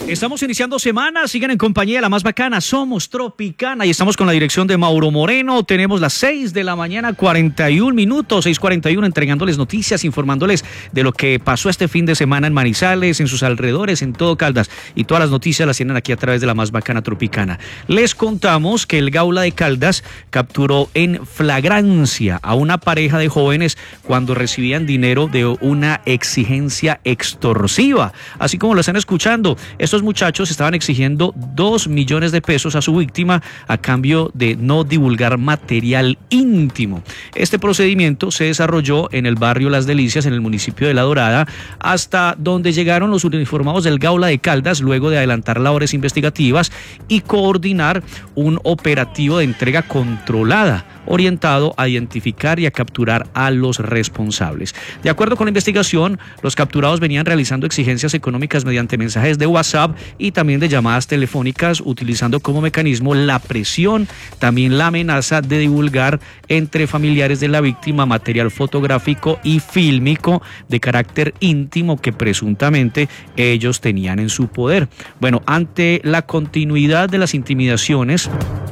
Estamos iniciando semana, siguen en compañía de la más bacana, somos Tropicana y estamos con la dirección de Mauro Moreno. Tenemos las 6 de la mañana, 41 minutos, 6:41, entregándoles noticias, informándoles de lo que pasó este fin de semana en Manizales, en sus alrededores, en todo Caldas, y todas las noticias las tienen aquí a través de la más bacana Tropicana. Les contamos que el Gaula de Caldas capturó en flagrancia a una pareja de jóvenes cuando recibían dinero de una exigencia extorsiva, así como lo están escuchando. Estos muchachos estaban exigiendo 2 millones de pesos a su víctima a cambio de no divulgar material íntimo. Este procedimiento se desarrolló en el barrio Las Delicias, en el municipio de La Dorada, hasta donde llegaron los uniformados del Gaula de Caldas luego de adelantar labores investigativas y coordinar un operativo de entrega controlada orientado a identificar y a capturar a los responsables. De acuerdo con la investigación, los capturados venían realizando exigencias económicas mediante mensajes de WhatsApp y también de llamadas telefónicas, utilizando como mecanismo la presión, también la amenaza de divulgar entre familiares de la víctima material fotográfico y fílmico de carácter íntimo que presuntamente ellos tenían en su poder. Bueno, ante la continuidad de las intimidaciones,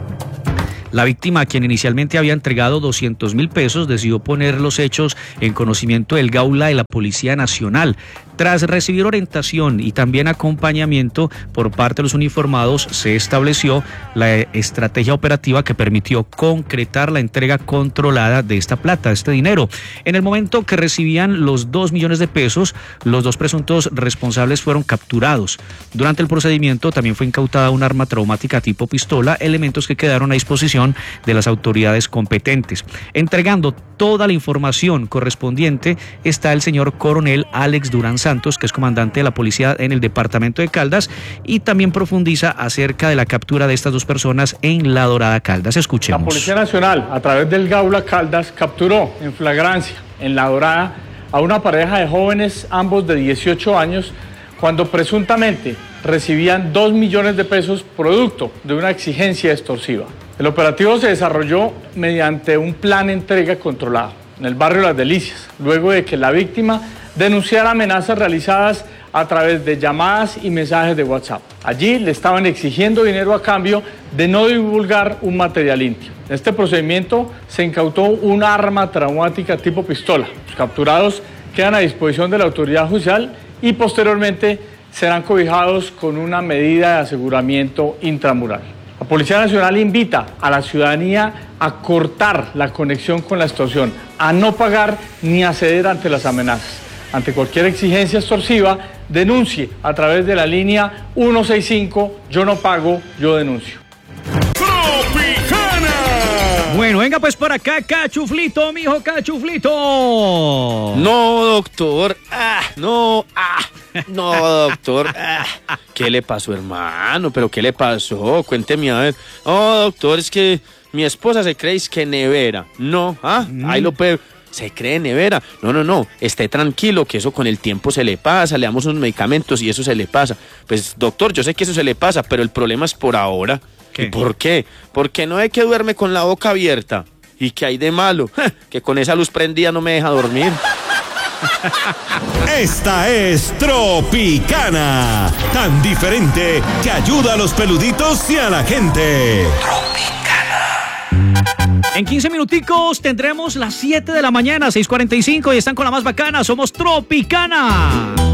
la víctima, a quien inicialmente había entregado 200.000 pesos, decidió poner los hechos en conocimiento del Gaula de la Policía Nacional. Tras recibir orientación y también acompañamiento por parte de los uniformados, se estableció la estrategia operativa que permitió concretar la entrega controlada de esta plata, de este dinero. En el momento que recibían los 2 millones de pesos, los dos presuntos responsables fueron capturados. Durante el procedimiento también fue incautada un arma traumática tipo pistola, elementos que quedaron a disposición de las autoridades competentes. Entregando toda la información correspondiente está el señor coronel Alex Durán Santos, que es comandante de la policía en el departamento de Caldas, y también profundiza acerca de la captura de estas dos personas en La Dorada, Caldas. Escuchemos. La Policía Nacional, a través del Gaula Caldas, capturó en flagrancia en La Dorada a una pareja de jóvenes, ambos de 18 años, cuando presuntamente recibían 2 millones de pesos producto de una exigencia extorsiva. El operativo se desarrolló mediante un plan de entrega controlado en el barrio Las Delicias, luego de que la víctima denunciara amenazas realizadas a través de llamadas y mensajes de WhatsApp. Allí le estaban exigiendo dinero a cambio de no divulgar un material íntimo. En este procedimiento se incautó un arma traumática tipo pistola. Los capturados quedan a disposición de la autoridad judicial y posteriormente serán cobijados con una medida de aseguramiento intramural. La Policía Nacional invita a la ciudadanía a cortar la conexión con la extorsión, a no pagar ni a ceder ante las amenazas. Ante cualquier exigencia extorsiva, denuncie a través de la línea 165, yo no pago, yo denuncio. Bueno, venga pues por acá, Cachuflito, mijo, Cachuflito. No, doctor. No, doctor. ¿Qué le pasó, hermano? ¿Pero qué le pasó? Cuénteme a ver. Oh, doctor, es que mi esposa se cree que nevera. No, ahí lo puede... Se cree nevera. No, esté tranquilo que eso con el tiempo se le pasa, le damos unos medicamentos y eso se le pasa. Pues, doctor, yo sé que eso se le pasa, pero el problema es por ahora. ¿Qué? ¿Y por qué? Porque no es que duerme con la boca abierta. ¿Y qué hay de malo? Que con esa luz prendida no me deja dormir. Esta es Tropicana, tan diferente que ayuda a los peluditos y a la gente. En 15 minuticos tendremos las 7 de la mañana, 6:45, y están con la más bacana, somos Tropicana.